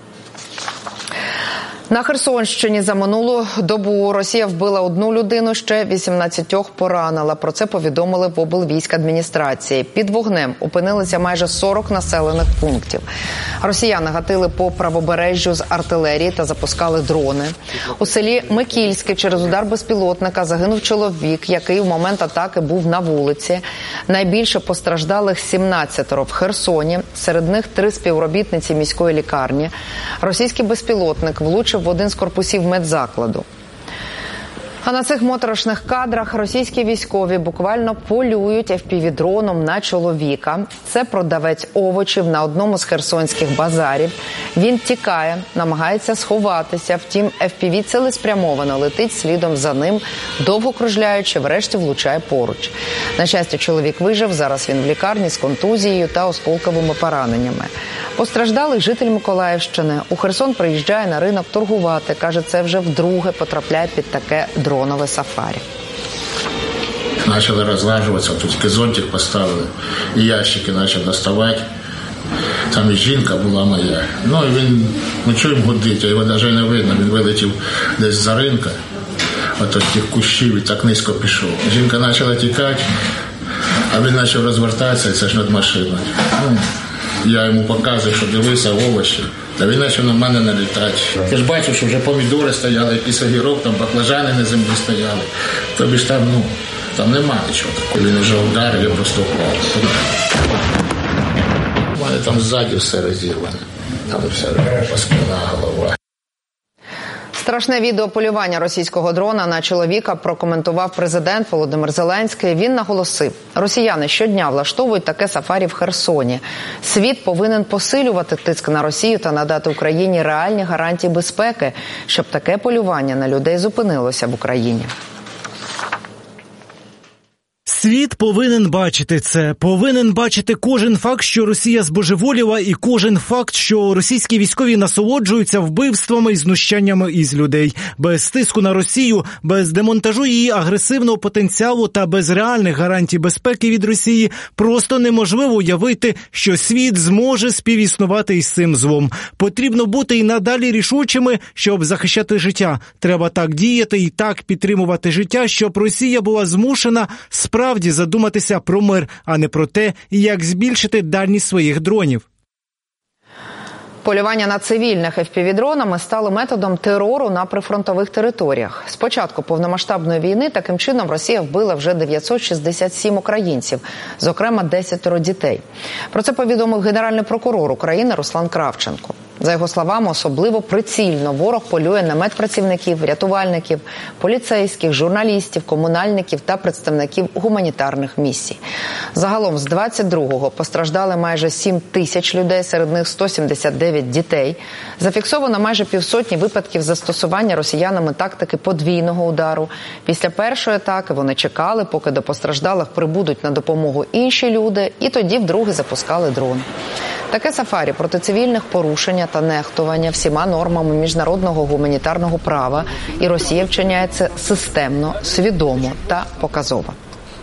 На Херсонщині за минулу добу Росія вбила одну людину, ще вісімнадцятьох поранила. Про це повідомили в облвійськадміністрації. Під вогнем опинилися майже сорок населених пунктів. Росіяни гатили по правобережжю з артилерії та запускали дрони. У селі Микільське через удар безпілотника загинув чоловік, який в момент атаки був на вулиці. Найбільше постраждалих сімнадцять в Херсоні. Серед них три співробітниці міської лікарні. Російський безпілотник влучив в один з корпусів медзакладу. А на цих моторошних кадрах російські військові буквально полюють еф пі ві-дроном на чоловіка. Це продавець овочів на одному з херсонських базарів. Він тікає, намагається сховатися. Втім, еф пі ві цілеспрямовано летить слідом за ним, довго кружляючи, врешті влучає поруч. На щастя, чоловік вижив. Зараз він в лікарні з контузією та осколковими пораненнями. Постраждалий житель Миколаївщини. У Херсон приїжджає на ринок торгувати. Каже, це вже вдруге потрапляє під таке дронове сафарі. Почали розлажуватися, тут тільки зонтик поставили, і ящики почали доставати. Там і жінка була моя. Ну, і він, ну, чуємо гудить, а його навіть не видно. Він вилетів десь за ринка, от тих кущів, і так низько пішов. Жінка почала тікати, а він почав розвертатися, і це ж над машиною. Ну, я йому показую, що дивися, овочі. Та він почав на мене налітати. Я ж бачив, що вже помідори стояли, якийсь огірок, там баклажани на землі стояли. Тобі ж там, ну, там нема нічого такого. Він вже вдарив, я просто впав. У мене там ззаді все розірване. Там все паскана голова. Страшне відео полювання російського дрона на чоловіка прокоментував президент Володимир Зеленський. Він наголосив, росіяни щодня влаштовують таке сафарі в Херсоні. Світ повинен посилювати тиск на Росію та надати Україні реальні гарантії безпеки, щоб таке полювання на людей зупинилося в Україні. Світ повинен бачити це. Повинен бачити кожен факт, що Росія збожеволіла, і кожен факт, що російські військові насолоджуються вбивствами і знущаннями із людей. Без тиску на Росію, без демонтажу її агресивного потенціалу та без реальних гарантій безпеки від Росії просто неможливо уявити, що світ зможе співіснувати із цим злом. Потрібно бути і надалі рішучими, щоб захищати життя. Треба так діяти і так підтримувати життя, щоб Росія була змушена справді Справді задуматися про мир, а не про те, як збільшити дальність своїх дронів. Полювання на цивільних еф пі ві-дронами стало методом терору на прифронтових територіях. З початку повномасштабної війни таким чином Росія вбила вже дев'ятсот шістдесят сім українців, зокрема десятеро дітей. Про це повідомив генеральний прокурор України Руслан Кравченко. За його словами, особливо прицільно ворог полює на медпрацівників, рятувальників, поліцейських, журналістів, комунальників та представників гуманітарних місій. Загалом з двадцять другого постраждали майже сім тисяч людей, серед них сто сімдесят дев'ять дітей. Зафіксовано майже півсотні випадків застосування росіянами тактики подвійного удару. Після першої атаки вони чекали, поки до постраждалих прибудуть на допомогу інші люди, і тоді вдруге запускали дрон. Таке сафарі проти цивільних порушення та нехтування всіма нормами міжнародного гуманітарного права, і Росія вчиняє це системно, свідомо та показово.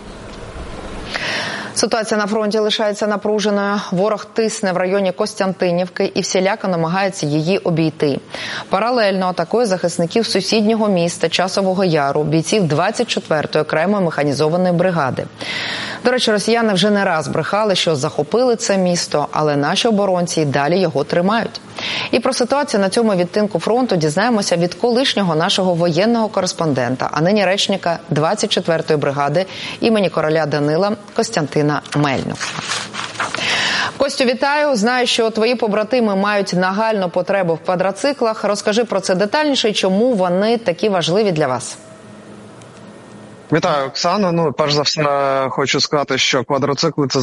Ситуація на фронті лишається напруженою. Ворог тисне в районі Костянтинівки і всіляко намагається її обійти. Паралельно атакує захисників сусіднього міста Часового Яру, бійців двадцять четвертої окремої механізованої бригади. До речі, росіяни вже не раз брехали, що захопили це місто, але наші оборонці й далі його тримають. І про ситуацію на цьому відтинку фронту дізнаємося від колишнього нашого воєнного кореспондента, а нині речника двадцять четвертої бригади імені короля Данила Костянтина Мельника. Костю, вітаю. Знаю, що твої побратими мають нагальну потребу в квадроциклах. Розкажи про це детальніше, чому вони такі важливі для вас. Вітаю, Оксано. Ну, перш за все, хочу сказати, що квадроцикли – це